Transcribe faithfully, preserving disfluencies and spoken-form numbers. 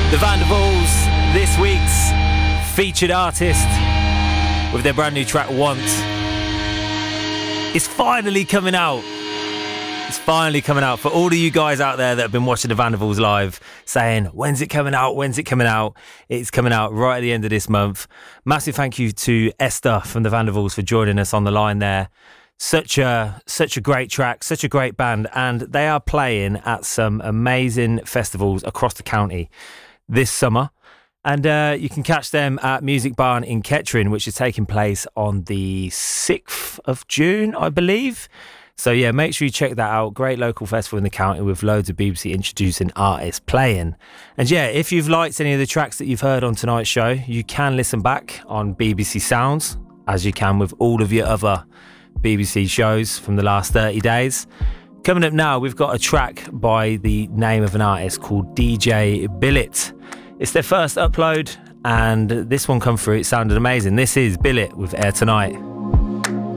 The Vandervalls, this week's featured artist with their brand new track Want. It's finally coming out. It's finally coming out. For all of you guys out there that have been watching the Vandervalls live saying, when's it coming out? When's it coming out? It's coming out right at the end of this month. Massive thank you to Esther from the Vandervalls for joining us on the line there. Such a such a great track, such a great band, and they are playing at some amazing festivals across the county this summer. And uh, you can catch them at Music Barn in Kettering, which is taking place on the sixth of June, I believe. So yeah, make sure you check that out. Great local festival in the county with loads of B B C introducing artists playing. And yeah, if you've liked any of the tracks that you've heard on tonight's show, you can listen back on B B C Sounds, as you can with all of your other B B C shows from the last thirty days. Coming up now, we've got a track by the name of an artist called D J Billet. It's their first upload, and this one come through. It sounded amazing. This is Billet with Air Tonight.